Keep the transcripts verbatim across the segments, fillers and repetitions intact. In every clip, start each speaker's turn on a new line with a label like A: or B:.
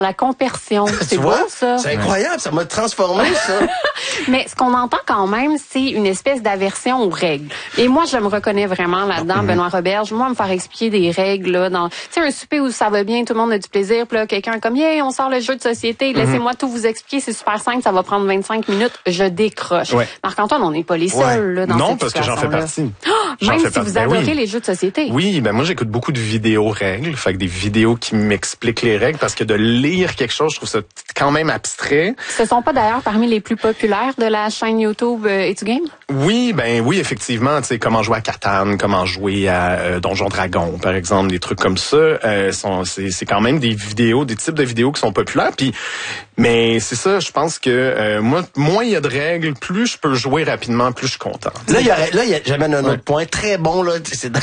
A: La compersion, c'est beau ça.
B: C'est incroyable, ça m'a transformé ça.
A: Mais ce qu'on entend quand même, c'est une espèce d'aversion aux règles. Et moi, je me reconnais vraiment là-dedans, mm-hmm. Benoît Roberge. Moi, me faire expliquer des règles là, dans, tu sais, un souper où ça va bien, tout le monde a du plaisir, puis là, quelqu'un comme, yeah, on sort le jeu de société, laissez-moi mm-hmm. tout vous expliquer, c'est super simple, ça va prendre vingt-cinq minutes, je décroche. Ouais. Marc-Antoine, on n'est pas les seuls
C: ouais.
A: là dans
C: non,
A: cette
C: parce que j'en fais partie.
A: Oh, j'en même fais si par... vous adorez ben oui. les jeux de société.
C: Oui, ben moi j'écoute beaucoup de vidéos règles, fait que des vidéos qui m'expliquent les règles, parce que de lire quelque chose, je trouve ça quand même abstrait.
A: Ce sont pas d'ailleurs parmi les plus populaires de la chaîne YouTube euh, Et tu Game?
C: Oui, ben oui, effectivement, tu sais, comment jouer à Catan, comment jouer à euh, Donjon Dragon, par exemple, des trucs comme ça, euh, sont, c'est, c'est quand même des vidéos, des types de vidéos qui sont populaires. Puis, mais c'est ça, je pense que euh, moi, moins il y a de règles, plus je peux jouer rapidement, plus je suis content.
B: Là, il y a, là, il y a, j'amène un ouais. autre point très bon là. C'est dans...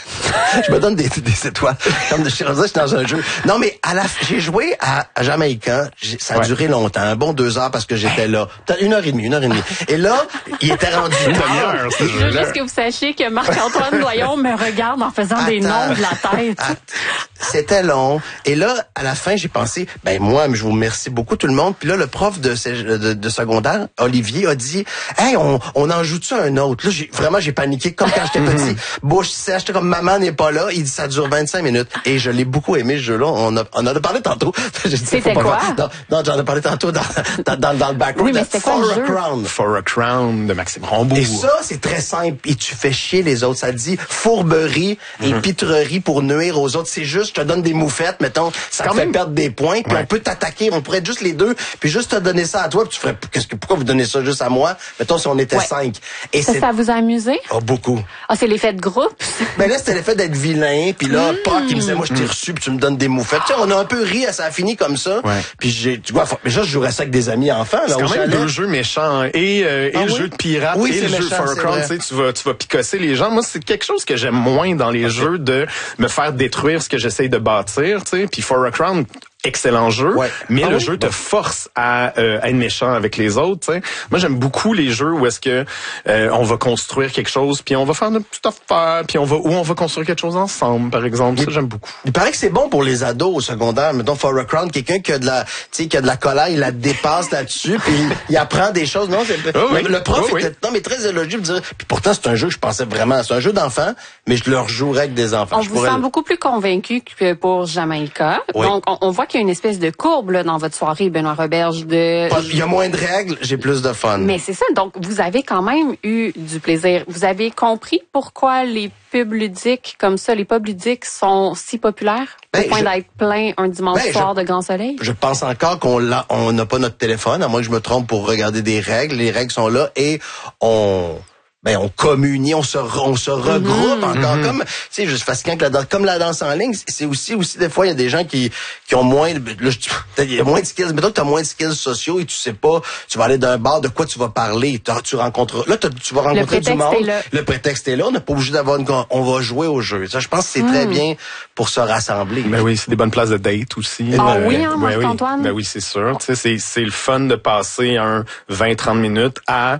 B: je me donne des, des étoiles comme de chez Rosa, je suis dans un jeu. Non, mais à la, j'ai joué à, à Jamaïcain. Ça a ouais. duré longtemps, un bon deux heures parce que j'étais là. Une heure et demie, une heure et demie. Et là, il était rendu
C: une demi-heure.
A: Je veux juste que vous sachiez que Marc-Antoine Doyon me regarde en faisant Attends. des noms de la tête. Attends.
B: C'était long. Et là, à la fin, j'ai pensé, ben moi, je vous remercie beaucoup tout le monde. Puis là, le prof de, de, de secondaire, Olivier, a dit, hey, on, on en joue-tu un autre? Là, j'ai, vraiment, j'ai paniqué comme quand j'étais petit. Bouche sèche, j'étais comme maman n'est pas là. Il dit, ça dure vingt-cinq minutes. Et je l'ai beaucoup aimé, ce jeu-là. On, a, on en a parlé tantôt.
A: Dit, c'était quoi?
B: Non, non, j'en ai parlé tantôt dans, dans, dans, dans le background.
A: Oui, mais c'était quoi le jeu?
C: Crown. For a Crown de Maxime Rambourg.
B: Et ça, c'est très simple. Et tu fais chier les autres. Ça dit fourberie et mm-hmm. pitrerie pour nuire aux autres. C'est juste, je te donne des moufettes, mettons, ça te fait même... perdre des points, puis ouais. on peut t'attaquer, on pourrait être juste les deux, puis juste te donner ça à toi, puis tu ferais, qu'est-ce que, pourquoi vous donnez ça juste à moi? Mettons, si on était ouais. cinq.
A: Et ça, ça vous a amusé?
B: Oh, beaucoup.
A: Ah, oh, c'est l'effet de groupe?
B: Ben là, c'était l'effet d'être vilain, puis là, mm. Pâques, il me disait, moi, je t'ai reçu, puis tu me donnes des moufettes. Tu sais, on a un peu ri, ça a fini comme ça. Ouais. Puis j'ai, tu vois, mais ça, je jouerais ça avec des amis enfants, là.
C: C'est quand même deux jeux méchants, et, euh, et ah, le oui? jeu de pirate,
B: oui,
C: et le
B: méchant,
C: jeu For a Crown, tu sais, tu vas, tu vas picosser les gens. Moi, c'est quelque chose que j'aime moins dans les okay. jeux, de me faire détruire ce que j'essaye de bâtir, tu sais. Puis For a Crown, excellent jeu, ouais. mais ah le oui? jeu te force à, euh, à être méchant avec les autres. T'sais. Moi, j'aime beaucoup les jeux où est-ce que euh, on va construire quelque chose, puis on va faire notre petite affaire, puis on va où on va construire quelque chose ensemble, par exemple. Ça, j'aime beaucoup.
B: Il paraît que c'est bon pour les ados au secondaire. Mettons, For a Crown, quelqu'un qui a de la, tu sais, qui a de la colère, il la dépasse là-dessus, puis il, il apprend des choses. Non, c'est, oh oui. le, le prof oh était, oui. non, mais très élogieux. Puis pourtant, c'est un jeu, je pensais vraiment, c'est un jeu d'enfants, mais je le rejouerais avec des enfants.
A: On
B: je
A: vous
B: pourrais...
A: sent beaucoup plus convaincu que pour Jamaïca. Oui. Donc, on, on voit qu'il y a une espèce de courbe là, dans votre soirée, Benoît Roberge. De...
B: Il y a moins de règles, j'ai plus de fun.
A: Mais c'est ça. Donc, vous avez quand même eu du plaisir. Vous avez compris pourquoi les pubs ludiques comme ça, les pubs ludiques sont si populaires ben, au point je... d'être plein un dimanche ben, soir je... de grand soleil?
B: Je pense encore qu'on l'a, on n'a pas notre téléphone, à moins que je me trompe, pour regarder des règles. Les règles sont là et on... Ben, on communie, on se, on se regroupe mm-hmm. encore mm-hmm. comme, tu sais, juste fascinant que la danse, comme la danse en ligne, c'est aussi, aussi, des fois, il y a des gens qui, qui ont moins, là, il y a moins de skills, mettons que t'as moins de skills sociaux et tu sais pas, tu vas aller d'un bar, de quoi tu vas parler, tu rencontres, là, tu vas rencontrer du monde. Le prétexte est là. On n'est pas obligé d'avoir une, on va jouer au jeu. Ça, je pense que c'est mm. très bien pour se rassembler.
C: Ben oui, c'est des bonnes places de date aussi.
A: Ah
C: euh,
A: oui, hein,
C: ben
A: Marc-Antoine?
C: Oui. Ben oui, c'est sûr. Tu sais, c'est, c'est le fun de passer un vingt trente minutes à,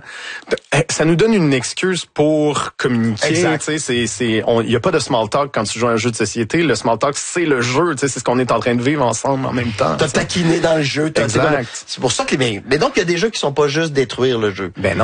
C: ça nous donne une excuse pour communiquer, tu sais, c'est, c'est, il y a pas de small talk quand tu joues à un jeu de société. Le small talk, c'est le jeu, tu sais, c'est ce qu'on est en train de vivre ensemble en même temps.
B: T'as taquiné dans le jeu. T'as
C: exact.
B: C'est pour ça que, mais, mais donc, il y a des jeux qui sont pas juste détruire le jeu.
C: Ben non.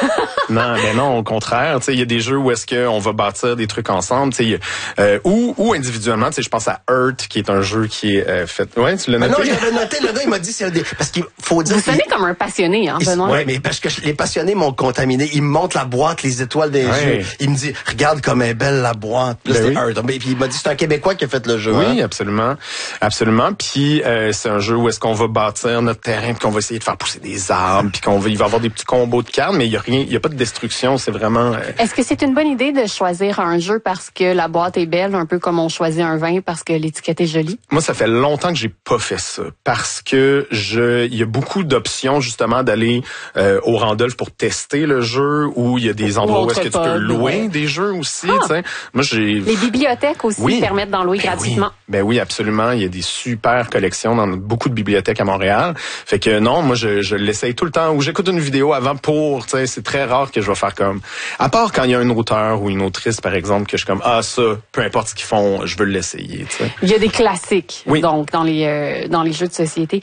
C: non, ben non, au contraire, tu sais, il y a des jeux où est-ce qu'on va bâtir des trucs ensemble, tu sais, euh, ou, ou individuellement, tu sais, je pense à Earth, qui est un jeu qui est euh, fait, ouais, tu l'as noté?
B: Ben non, je l'avais noté, le gars, il m'a dit, c'est un des, parce qu'il faut dire.
A: Vous sonnez comme un passionné, hein, Benoît?
B: Ouais, mais parce que les passionnés m'ont contaminé. Ils me montrent la boîte, les étoiles des ouais. jeux. Il me dit, regarde comme est belle la boîte. Là, ben c'était oui. Puis il m'a dit, c'est un Québécois qui a fait le jeu.
C: Oui,
B: hein?
C: absolument. Absolument. Puis euh, c'est un jeu où est-ce qu'on va bâtir notre terrain, puis qu'on va essayer de faire pousser des arbres, puis qu'on va, il va y avoir des petits combos de cartes, mais il y a rien, il y a pas de destruction. C'est vraiment... Euh...
A: Est-ce que c'est une bonne idée de choisir un jeu parce que la boîte est belle, un peu comme on choisit un vin parce que l'étiquette est jolie?
C: Moi, ça fait longtemps que j'ai pas fait ça, parce que je, il y a beaucoup d'options, justement, d'aller euh, au Randolph pour tester le jeu, où il y a des des endroits où est-ce que tu peux louer ouais. des jeux aussi. Ah. Tu sais, moi j'ai.
A: Les bibliothèques aussi oui. permettent d'en louer ben gratuitement.
C: Oui. Ben oui, absolument. Il y a des super collections dans beaucoup de bibliothèques à Montréal. Fait que non, moi je, je l'essaye tout le temps. Ou j'écoute une vidéo avant pour. Tu sais, c'est très rare que je vais faire comme. À part quand il y a un auteur ou une autrice par exemple que je suis comme ah ça, peu importe ce qu'ils font, je veux l'essayer. Tu sais.
A: Il y a des classiques.
C: Oui.
A: Donc dans les euh, dans les jeux de société.